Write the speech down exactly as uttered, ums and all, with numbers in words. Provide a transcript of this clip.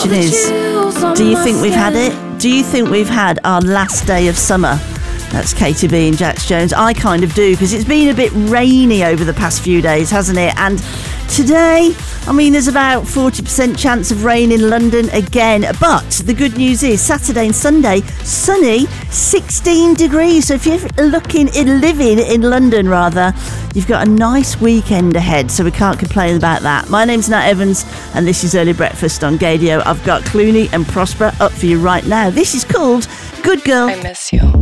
question is, do you think we've had it? Do you think we've had our last day of summer? That's Katie B and Jax Jones. I kind of do, because it's been a bit rainy over the past few days, hasn't it? And today, I mean, there's about forty percent chance of rain in London again. But the good news is Saturday and Sunday, sunny, sixteen degrees. So if you're looking in living in London, rather, you've got a nice weekend ahead. So we can't complain about that. My name's Nat Evans, and this is Early Breakfast on Gadio. I've got Clooney and Prosper up for you right now. This is called Good Girl. I miss you.